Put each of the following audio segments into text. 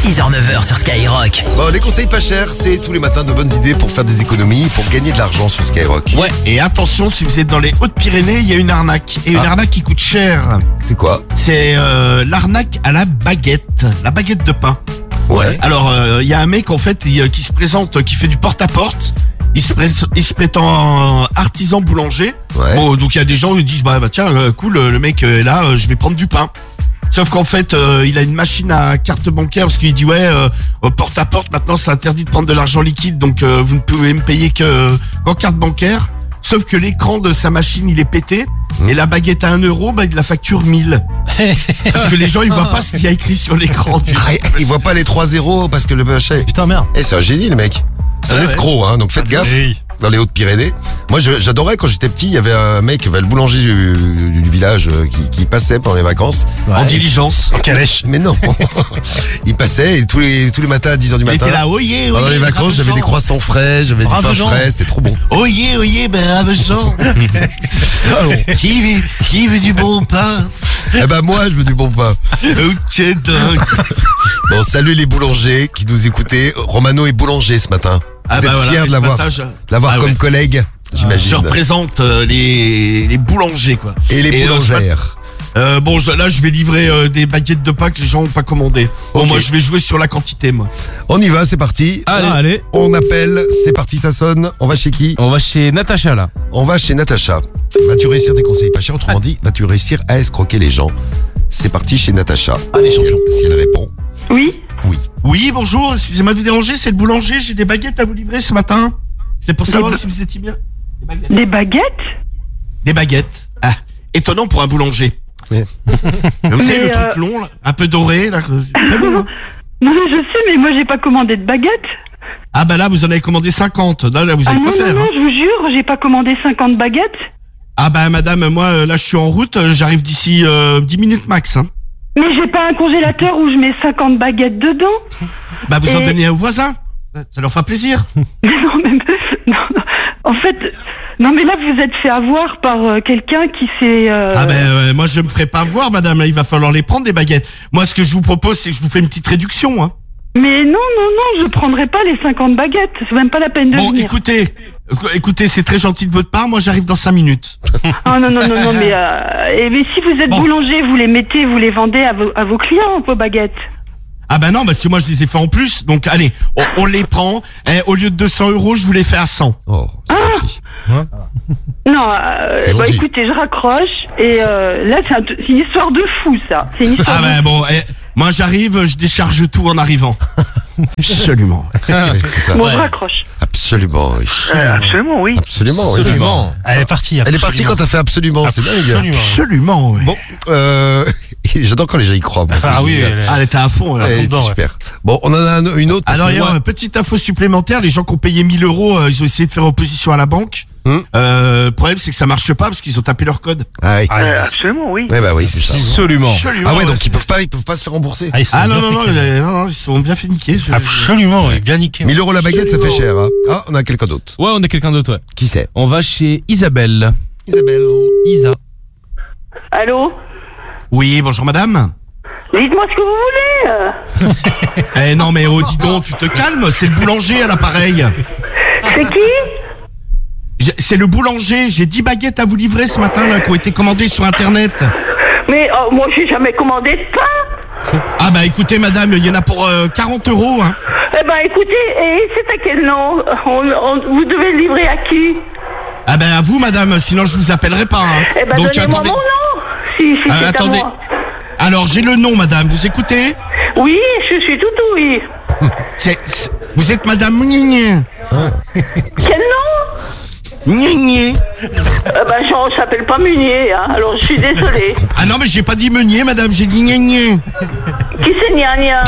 6h-9h sur Skyrock. Bon, les conseils pas chers, c'est tous les matins de bonnes idées pour faire des économies, pour gagner de l'argent sur Skyrock. Ouais, et attention, si vous êtes dans les Hautes-Pyrénées, il y a une arnaque. Et une arnaque qui coûte cher. C'est quoi? C'est l'arnaque à la baguette de pain. Ouais. Alors, il y a un mec, en fait, qui se présente, qui fait du porte-à-porte. Il se prétend artisan boulanger. Ouais. Bon, donc il y a des gens qui disent, bah tiens, cool, le mec est là, je vais prendre du pain. Sauf qu'en fait, il a une machine à carte bancaire parce qu'il dit porte à porte maintenant c'est interdit de prendre de l'argent liquide, donc vous ne pouvez me payer qu'en carte bancaire. Sauf que l'écran de sa machine il est pété et la baguette à 1 euro, il la facture 1000. Parce que les gens ils voient pas ce qu'il y a écrit sur l'écran. Il voit pas les 3 zéros parce que le machin. Putain, merde. C'est un génie le mec. C'est un escroc, hein, donc faites gaffe. Oui. Dans les Hautes-Pyrénées. Moi, j'adorais quand j'étais petit. Il y avait un mec, le boulanger du village, qui passait pendant les vacances. En diligence. En calèche. Mais non. Il passait et tous les matins à 10h du Il matin. était là, oyez, Pendant les vacances, j'avais des croissants frais, j'avais du pain frais, c'était trop bon. Oyez, brave Jean. Qui veut du bon pain? Eh ben moi, je veux du bon pain. Ok, dingue. Bon, salut les boulangers qui nous écoutaient. Romano est boulanger ce matin. Vous êtes voilà, fiers et de ce l'avoir matin, comme ouais. collègue, j'imagine. Je représente les boulangers, quoi. Et les boulangères. Là, je vais livrer des baguettes de pain que les gens n'ont pas commandées. Bon, Ok. moi, je vais jouer sur la quantité, moi. On y va, c'est parti. Allez. On appelle, c'est parti, ça sonne. On va chez qui? On va chez Natacha là. On va chez Natacha. Vas-tu réussir des conseils pas chers? Autrement dit, vas-tu réussir à escroquer les gens? C'est parti chez Natacha. Si elle répond, Oui, oui. Oui, bonjour, excusez-moi de vous déranger, c'est le boulanger, j'ai des baguettes à vous livrer ce matin. C'est pour savoir si vous étiez bien. des baguettes. Des baguettes. Ah, étonnant pour un boulanger. Ouais. Mais vous savez, Mais, le truc long, là, un peu doré, là, très bon, hein. Non, je sais, mais moi j'ai pas commandé de baguettes. Ah là, vous en avez commandé 50. Là, vous avez Non, quoi faire, non, hein. je vous jure, j'ai pas commandé 50 baguettes. Ah madame, moi, là, je suis en route, j'arrive d'ici 10 minutes max, hein. Mais j'ai pas un congélateur où je mets 50 baguettes dedans. Vous en Et- donnez aux voisins. Ça leur fera plaisir. non, non. En fait, non, mais là vous êtes fait avoir par quelqu'un qui s'est. Moi, je me ferai pas voir, madame. Il va falloir les prendre, des baguettes. Moi, ce que je vous propose, c'est que je vous fais une petite réduction, hein. Mais non, je prendrai pas les 50 baguettes. C'est même pas la peine de Bon, venir. écoutez, c'est très gentil de votre part. Moi, j'arrive dans 5 minutes. Ah non, mais si vous êtes Bon. boulanger, vous les mettez, vous les vendez à vos clients, vos baguettes. Non, parce que moi, je les ai fait en plus. Donc, allez, on les prend. Au lieu de 200 euros, je vous les fais à 100. Oh, c'est gentil. Non, C'est gentil. écoutez, je raccroche et là c'est une histoire de fou ça. C'est une histoire Moi, j'arrive, je décharge tout en arrivant. Absolument. Oui, c'est ça. Bon, je raccroche. Absolument, oui. Absolument, oui. Absolument, oui. Absolument. Elle est partie. Elle est partie quand t'as fait absolument, c'est dingue. Absolument, oui. Bon, j'adore quand les gens y croient. Moi, Ah c'est oui, génial. Elle était à fond, là. Elle est dedans, ouais. super. Bon, on en a une autre. parce Alors, que il y a moi- une petite info supplémentaire. Les gens qui ont payé 1000 euros, ils ont essayé de faire opposition à la banque. Le problème, c'est que ça marche pas parce qu'ils ont tapé leur code. Ah oui. Absolument, oui. Ouais, bah oui, c'est ça. Absolument. Absolument. Ah ouais, donc c'est- ils peuvent pas se faire rembourser. Ils sont Ah bien non, fait, non, ils sont bien fait niquer. Absolument, bien niqué. 1000 euros la baguette, ça fait cher. Hein. Ah, on a quelqu'un d'autre. Ouais, on a quelqu'un d'autre, ouais. Qui c'est? On va chez Isabelle. Isabelle. Isa. Allô? Oui, bonjour madame. Dites-moi ce que vous voulez. Non mais dis donc, tu te calmes, c'est le boulanger à l'appareil. C'est qui? C'est le boulanger, j'ai 10 baguettes à vous livrer ce matin là qui ont été commandées sur internet. Mais moi j'ai jamais commandé de pain. Écoutez madame, il y en a pour 40 euros, hein. Eh ben écoutez, et c'est à quel nom? Vous devez le livrer à qui? À vous madame, sinon je vous appellerai pas, hein. Eh ben donnez-moi mon nom. Si c'est à attendez. moi. Alors j'ai le nom madame, vous écoutez? Oui, je suis tout oui. Vous êtes madame Mounier. Quel nom? Mounier. Jean s'appelle pas Munier, hein, alors je suis désolée. Ah non mais j'ai pas dit Meunier madame, j'ai dit Gna. Qui c'est Nia Nia?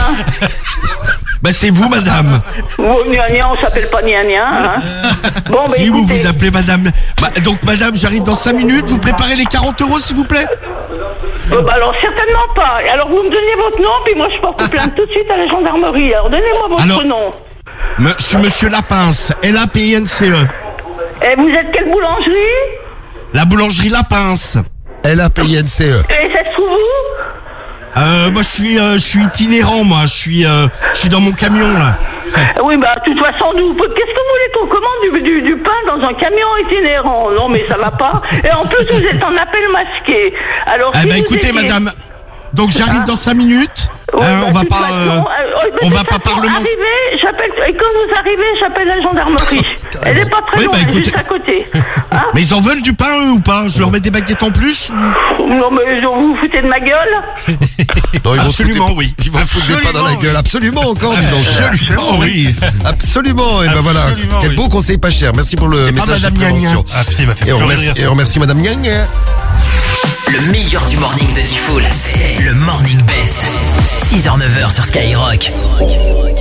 C'est vous madame. Oh, Nia Nia, on s'appelle pas Nia Nia, hein. Bon, Si vous écoutez. vous appelez madame. Donc madame, j'arrive dans 5 minutes, vous préparez les 40 euros s'il vous plaît? Alors certainement pas. Alors vous me donnez votre nom, puis moi je porte plainte tout de suite à la gendarmerie. Alors donnez-moi votre nom. Je suis monsieur Lapince, L-A-P-I-N-C-E. Et vous êtes quelle boulangerie? La boulangerie Lapince. L-A-P-I-N-C-E. Et ça se trouve où? Moi, je suis itinérant, moi. Je suis dans mon camion, là. Oui, bah, de toute façon, qu'est-ce que vous voulez qu'on commande du pain dans un camion itinérant? Non, mais ça va pas. Et en plus, vous êtes en appel masqué. Alors, Eh si ben, vous écoutez, étiez- madame. Donc, j'arrive dans 5 minutes. Ouais, On va de toute pas, façon, on de va toute pas façon, parlementer. et quand vous arrivez, j'appelle la gendarmerie. Elle est pas très Oui, loin, bah, elle est écoutez. juste à côté. Hein? Mais ils en veulent du pain, eux, ou pas? Je leur mets des baguettes en plus? Non, mais vous vous foutez de ma gueule? Non, ils vont se Absolument, foutre des- oui. Ils vont foutre des pains dans la gueule. Absolument encore, dis donc. Absolument, oui. Absolument. Et ben voilà. Absolument, Quel oui. beau conseil pas cher. Merci pour le pas message de Madame Gna prévention. Gna. Ah, putain, il m'a fait Et on pleurer de remercie, rire. et on remercie Madame Gna Gna. Le meilleur du morning de Diffoul, c'est le Morning Best. 6h-9h sur Skyrock.